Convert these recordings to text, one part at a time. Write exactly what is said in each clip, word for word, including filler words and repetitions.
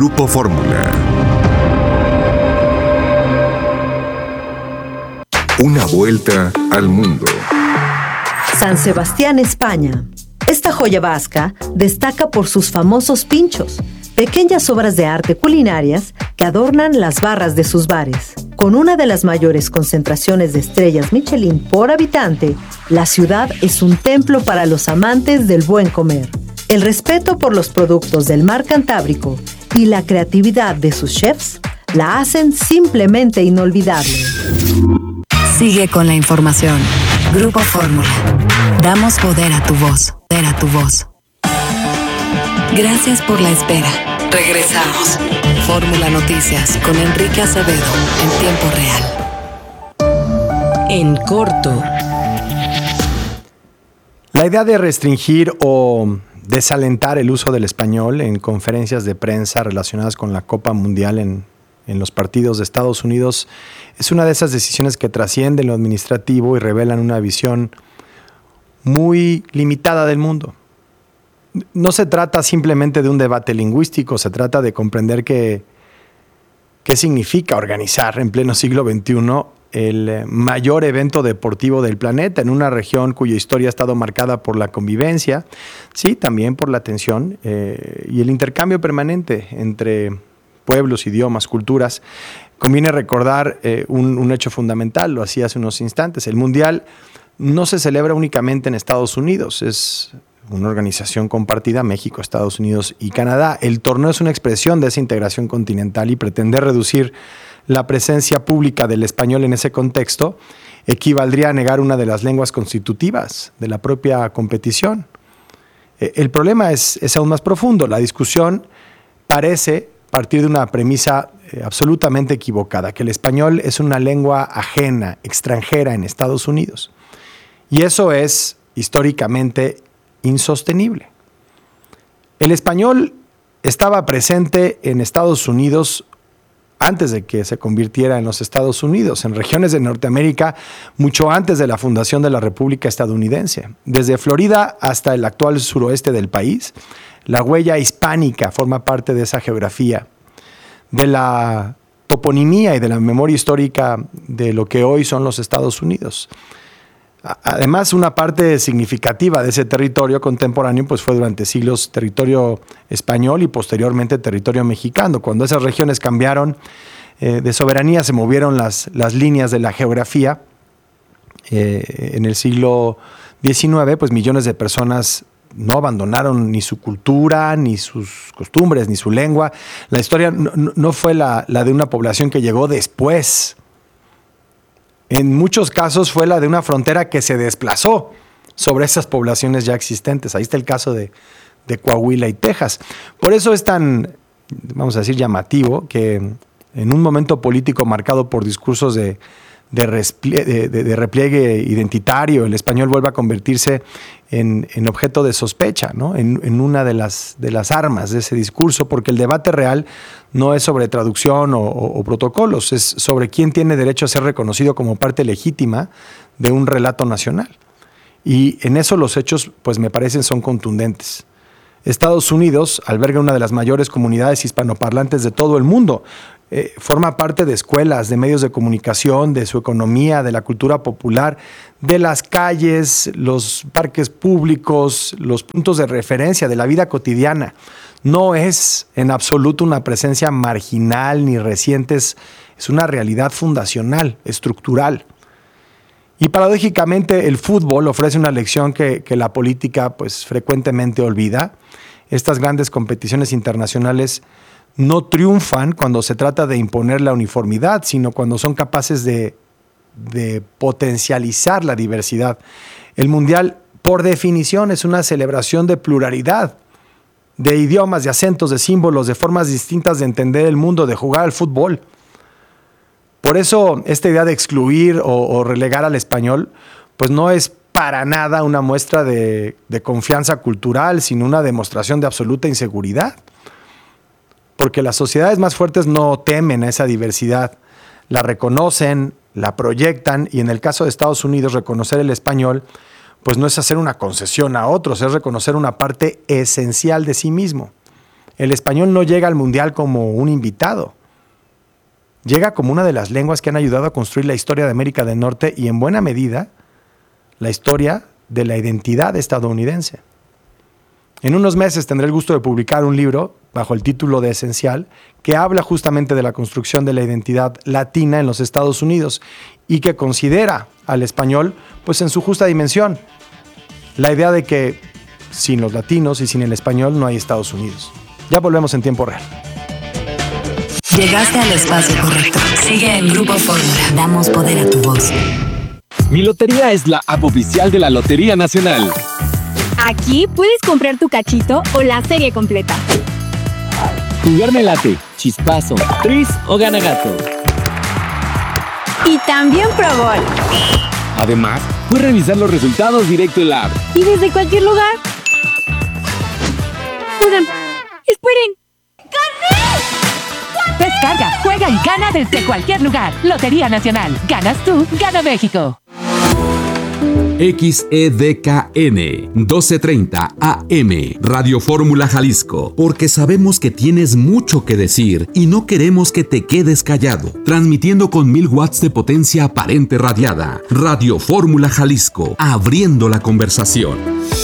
Grupo Fórmula. Una vuelta al mundo. San Sebastián, España. Esta joya vasca destaca por sus famosos pinchos, pequeñas obras de arte culinarias que adornan las barras de sus bares. Con una de las mayores concentraciones de estrellas Michelin por habitante, la ciudad es un templo para los amantes del buen comer. El respeto por los productos del mar Cantábrico y la creatividad de sus chefs la hacen simplemente inolvidable. Sigue con la información. Grupo Fórmula. Damos poder a tu voz. Poder a tu voz. Gracias por la espera. Regresamos. Fórmula Noticias con Enrique Acevedo en tiempo real. En corto. La idea de restringir o desalentar el uso del español en conferencias de prensa relacionadas con la Copa Mundial en, en los partidos de Estados Unidos es una de esas decisiones que trascienden lo administrativo y revelan una visión muy limitada del mundo. No se trata simplemente de un debate lingüístico, se trata de comprender que, qué significa organizar en pleno siglo veintiuno el mayor evento deportivo del planeta en una región cuya historia ha estado marcada por la convivencia, sí, también por la tensión eh, y el intercambio permanente entre pueblos, idiomas, culturas. Conviene recordar eh, un, un hecho fundamental, lo hacía hace unos instantes. El Mundial no se celebra únicamente en Estados Unidos, es una organización compartida, México, Estados Unidos y Canadá. El torneo es una expresión de esa integración continental y pretender reducir la presencia pública del español en ese contexto equivaldría a negar una de las lenguas constitutivas de la propia competición. El problema es, es aún más profundo. La discusión parece partir de una premisa eh, absolutamente equivocada, que el español es una lengua ajena, extranjera en Estados Unidos. Y eso es históricamente insostenible. El español estaba presente en Estados Unidos antes de que se convirtiera en los Estados Unidos, en regiones de Norteamérica, mucho antes de la fundación de la República Estadounidense. Desde Florida hasta el actual suroeste del país, la huella hispánica forma parte de esa geografía, de la toponimia y de la memoria histórica de lo que hoy son los Estados Unidos. Además, una parte significativa de ese territorio contemporáneo pues, fue durante siglos territorio español y posteriormente territorio mexicano. Cuando esas regiones cambiaron eh, de soberanía, se movieron las, las líneas de la geografía. Eh, en el siglo diecinueve, pues millones de personas no abandonaron ni su cultura, ni sus costumbres, ni su lengua. La historia no, no fue la, la de una población que llegó después. En muchos casos fue la de una frontera que se desplazó sobre esas poblaciones ya existentes. Ahí está el caso de, de Coahuila y Texas. Por eso es tan, vamos a decir, llamativo que en un momento político marcado por discursos de, de, respliegue, de, de, de repliegue identitario, el español vuelve a convertirse en, en objeto de sospecha, ¿no? en, en una de las, de las armas de ese discurso, porque el debate real no es sobre traducción o, o, o protocolos, es sobre quién tiene derecho a ser reconocido como parte legítima de un relato nacional. Y en eso los hechos, pues me parecen, son contundentes. Estados Unidos alberga una de las mayores comunidades hispanoparlantes de todo el mundo. Eh, forma parte de escuelas, de medios de comunicación, de su economía, de la cultura popular, de las calles, los parques públicos, los puntos de referencia de la vida cotidiana. No es en absoluto una presencia marginal ni reciente, es, es una realidad fundacional, estructural. Y paradójicamente el fútbol ofrece una lección que, que la política pues, frecuentemente olvida. Estas grandes competiciones internacionales no triunfan cuando se trata de imponer la uniformidad, sino cuando son capaces de, de potencializar la diversidad. El Mundial, por definición, es una celebración de pluralidad, de idiomas, de acentos, de símbolos, de formas distintas de entender el mundo, de jugar al fútbol. Por eso, esta idea de excluir o, o relegar al español, pues no es para nada una muestra de, de confianza cultural, sino una demostración de absoluta inseguridad. Porque las sociedades más fuertes no temen a esa diversidad, la reconocen, la proyectan, y en el caso de Estados Unidos, reconocer el español, pues no es hacer una concesión a otros, es reconocer una parte esencial de sí mismo. El español no llega al Mundial como un invitado. Llega como una de las lenguas que han ayudado a construir la historia de América del Norte y en buena medida la historia de la identidad estadounidense. En unos meses tendré el gusto de publicar un libro bajo el título de Esencial que habla justamente de la construcción de la identidad latina en los Estados Unidos y que considera al español pues en su justa dimensión. La idea de que sin los latinos y sin el español no hay Estados Unidos. Ya volvemos en tiempo real. Llegaste al espacio correcto. Sigue en Grupo Fórmula. Damos poder a tu voz. Mi Lotería es la app oficial de la Lotería Nacional. Aquí puedes comprar tu cachito o la serie completa. Jugar me late, chispazo, tris o gana gato. Y también Pro Bowl. Además, puedes revisar los resultados directo en la app. Y desde cualquier lugar. Oigan, esperen. Descarga, juega y gana desde cualquier lugar. Lotería Nacional. Ganas tú, gana México. X E D K N doce treinta A M Radio Fórmula Jalisco, porque sabemos que tienes mucho que decir y no queremos que te quedes callado. Transmitiendo con mil watts de potencia aparente radiada. Radio Fórmula Jalisco, abriendo la conversación.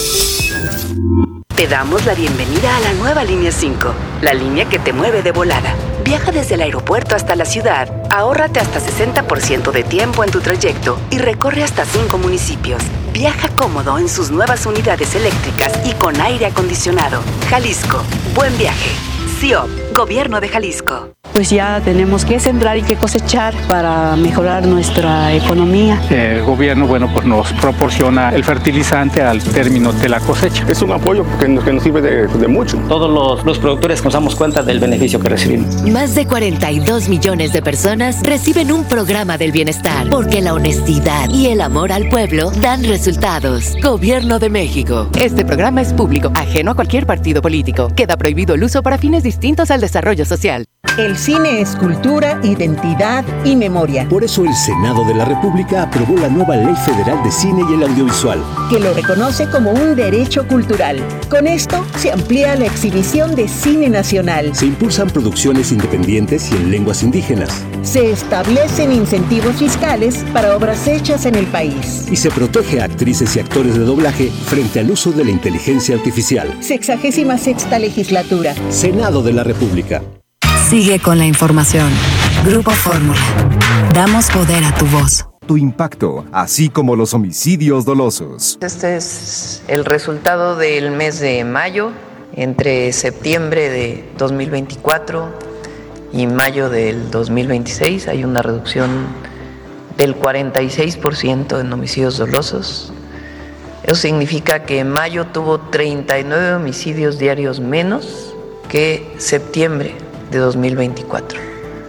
Te damos la bienvenida a la nueva línea cinco, la línea que te mueve de volada. Viaja desde el aeropuerto hasta la ciudad, ahórrate hasta sesenta por ciento de tiempo en tu trayecto y recorre hasta cinco municipios. Viaja cómodo en sus nuevas unidades eléctricas y con aire acondicionado. Jalisco, buen viaje. C I O P, Gobierno de Jalisco. Pues ya tenemos que sembrar y que cosechar para mejorar nuestra economía. El gobierno, bueno, pues nos proporciona el fertilizante al término de la cosecha. Es un apoyo que nos, que nos sirve de, de mucho. Todos los, los productores nos damos cuenta del beneficio que recibimos. Más de cuarenta y dos millones de personas reciben un programa del bienestar, porque la honestidad y el amor al pueblo dan resultados. Gobierno de México. Este programa es público, ajeno a cualquier partido político. Queda prohibido el uso para fines distintos al desarrollo social. El cine es cultura, identidad y memoria. Por eso el Senado de la República aprobó la nueva Ley Federal de Cine y el Audiovisual, que lo reconoce como un derecho cultural. Con esto se amplía la exhibición de cine nacional. Se impulsan producciones independientes y en lenguas indígenas. Se establecen incentivos fiscales para obras hechas en el país. Y se protege a actrices y actores de doblaje frente al uso de la inteligencia artificial. Sexagésima sexta legislatura. Senado de la República. Sigue con la información. Grupo Fórmula. Damos poder a tu voz. Tu impacto, así como los homicidios dolosos. Este es el resultado del mes de mayo, entre septiembre de dos mil veinticuatro y mayo del dos mil veintiséis. Hay una reducción del cuarenta y seis por ciento en homicidios dolosos. Eso significa que mayo tuvo treinta y nueve homicidios diarios menos que septiembre de dos mil veinticuatro.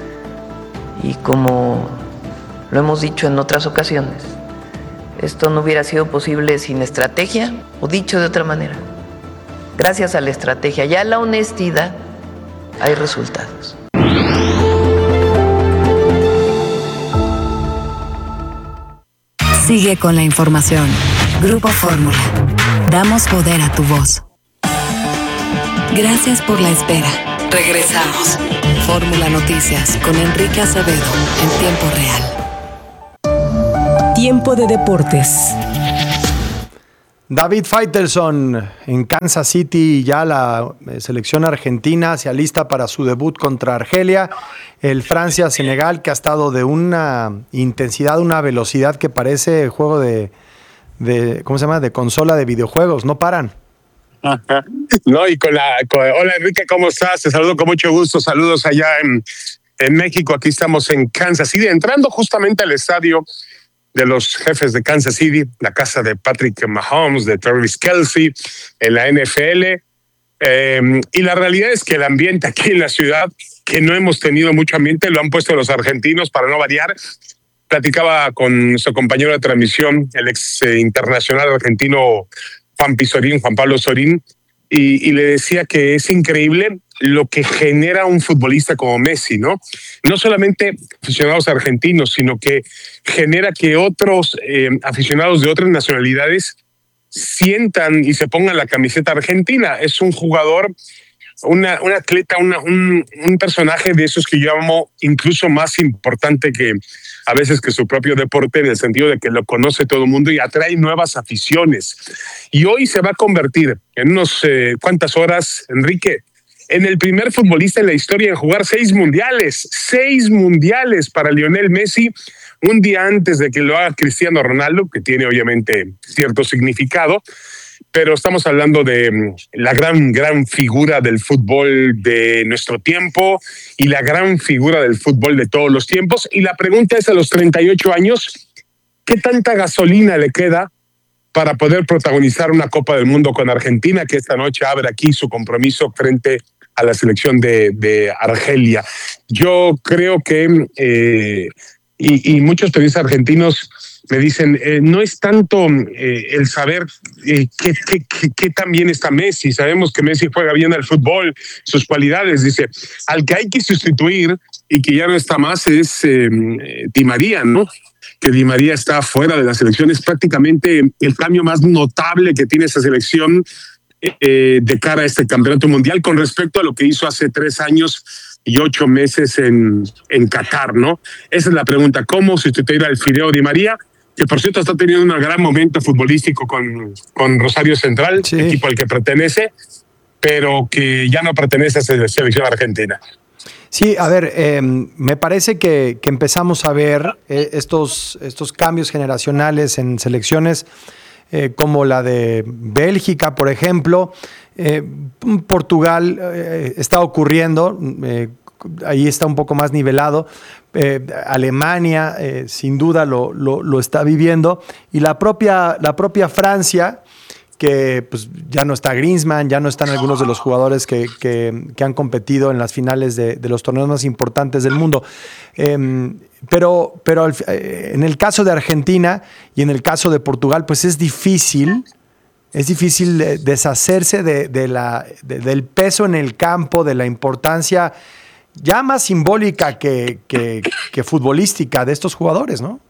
Y como lo hemos dicho en otras ocasiones, esto no hubiera sido posible sin estrategia, o dicho de otra manera, gracias a la estrategia y a la honestidad hay resultados. Sigue con la información. Grupo Fórmula. Damos poder a tu voz. Gracias por la espera. Regresamos. Fórmula Noticias con Enrique Acevedo en tiempo real. Tiempo de deportes. David Faitelson en Kansas City, ya la selección argentina se alista para su debut contra Argelia. El Francia-Senegal, que ha estado de una intensidad, una velocidad que parece juego de, de ¿cómo se llama? De consola de videojuegos, no paran. Ajá. No, y con la con, hola Enrique, ¿cómo estás? Te saludo con mucho gusto, saludos allá en, en México. Aquí estamos en Kansas City, entrando justamente al estadio de los Jefes de Kansas City, la casa de Patrick Mahomes, de Travis Kelce, en la N F L. Eh, y la realidad es que el ambiente aquí en la ciudad, que no hemos tenido mucho ambiente, lo han puesto los argentinos para no variar. Platicaba con su compañero de transmisión, el ex eh, internacional argentino Juan Pizorín, Juan Pablo Sorín, y, y le decía que es increíble lo que genera un futbolista como Messi, ¿no? No solamente aficionados argentinos, sino que genera que otros eh, aficionados de otras nacionalidades sientan y se pongan la camiseta argentina. Es un jugador una, una atleta, una, un, un personaje de esos que yo llamo incluso más importante que a veces que su propio deporte, en el sentido de que lo conoce todo el mundo y atrae nuevas aficiones. Y hoy se va a convertir en unos eh, cuantas horas, Enrique, en el primer futbolista en la historia en jugar seis mundiales, seis mundiales para Lionel Messi, un día antes de que lo haga Cristiano Ronaldo, que tiene obviamente cierto significado, pero estamos hablando de la gran, gran figura del fútbol de nuestro tiempo y la gran figura del fútbol de todos los tiempos. Y la pregunta es, a los treinta y ocho años, ¿qué tanta gasolina le queda para poder protagonizar una Copa del Mundo con Argentina, que esta noche abre aquí su compromiso frente a la selección de, de Argelia? Yo creo que, eh, y, y muchos periodistas argentinos me dicen, eh, no es tanto eh, el saber eh, qué, qué, qué, qué tan bien está Messi. Sabemos que Messi juega bien al fútbol, sus cualidades. Dice, al que hay que sustituir y que ya no está más es eh, Di María, ¿no? Que Di María está fuera de la selección. Es prácticamente el cambio más notable que tiene esa selección eh, de cara a este campeonato mundial con respecto a lo que hizo hace tres años y ocho meses en, en Qatar, ¿no? Esa es la pregunta. ¿Cómo sustituir al Fideo Di María? Que por cierto está teniendo un gran momento futbolístico con, con Rosario Central, sí, equipo al que pertenece, pero que ya no pertenece a la selección argentina. Sí, a ver, eh, me parece que, que empezamos a ver eh, estos, estos cambios generacionales en selecciones eh, como la de Bélgica, por ejemplo. Eh, Portugal eh, está ocurriendo, eh, ahí está un poco más nivelado. Eh, Alemania eh, sin duda lo, lo, lo está viviendo, y la propia, la propia Francia, que pues, ya no está Griezmann, ya no están algunos de los jugadores que, que, que han competido en las finales de, de los torneos más importantes del mundo. Eh, pero pero al, eh, en el caso de Argentina y en el caso de Portugal, pues es difícil, es difícil eh, deshacerse de, de la, de, del peso en el campo, de la importancia ya más simbólica que, que, que futbolística de estos jugadores, ¿no?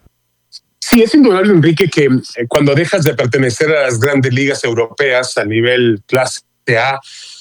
Sí, es indudable, Enrique, que eh, cuando dejas de pertenecer a las grandes ligas europeas a nivel clase A,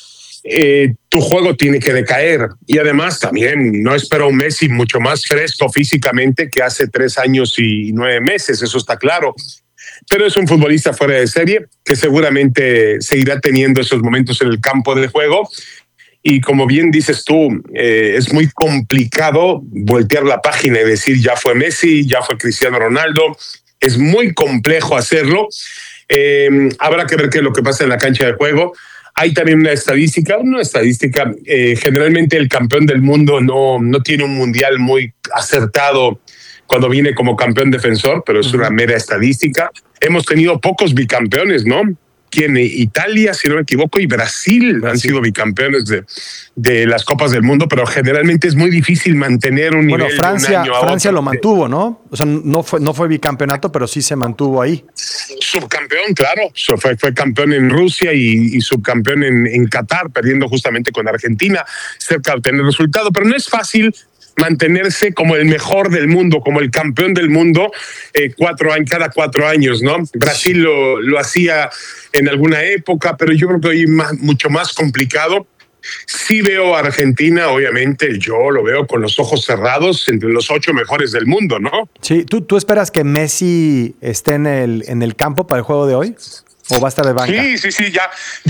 eh, tu juego tiene que decaer. Y además también no espero un Messi mucho más fresco físicamente que hace tres años y nueve meses, eso está claro. Pero es un futbolista fuera de serie que seguramente seguirá teniendo esos momentos en el campo de juego. Y como bien dices tú, eh, es muy complicado voltear la página y decir ya fue Messi, ya fue Cristiano Ronaldo. Es muy complejo hacerlo. Eh, habrá que ver qué es lo que pasa en la cancha de juego. Hay también una estadística, una estadística. Eh, generalmente el campeón del mundo no, no tiene un mundial muy acertado cuando viene como campeón defensor, pero es una mera estadística. Hemos tenido pocos bicampeones, ¿no? Quien Italia, si no me equivoco, y Brasil, Brasil. han sido bicampeones de, de las Copas del Mundo, pero generalmente es muy difícil mantener un bueno, nivel Francia, de un año a Francia otro. Lo mantuvo, ¿no? O sea, no fue, no fue bicampeonato, pero sí se mantuvo ahí. Subcampeón, claro. Fue, fue campeón en Rusia y, y subcampeón en, en Qatar, perdiendo justamente con Argentina, cerca de obtener resultado. Pero no es fácil mantenerse como el mejor del mundo, como el campeón del mundo, eh, cuatro años, cada cuatro años, ¿no? Brasil lo, lo hacía en alguna época, pero yo creo que hoy es más, mucho más complicado. Sí veo a Argentina, obviamente, yo lo veo con los ojos cerrados, entre los ocho mejores del mundo, ¿no? Sí, ¿tú, tú esperas que Messi esté en el, en el campo para el juego de hoy? ¿O va a estar de banca? Sí, sí, sí, ya.